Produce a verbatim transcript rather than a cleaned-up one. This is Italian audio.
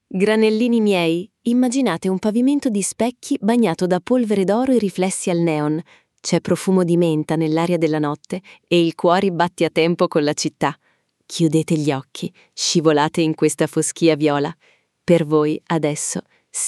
Granellini miei, immaginate un pavimento di specchi bagnato da polvere d'oro e riflessi al neon. C'è profumo di menta nell'aria della notte e il cuore batte a tempo con la città. Chiudete gli occhi, scivolate in questa foschia viola. Per voi, adesso,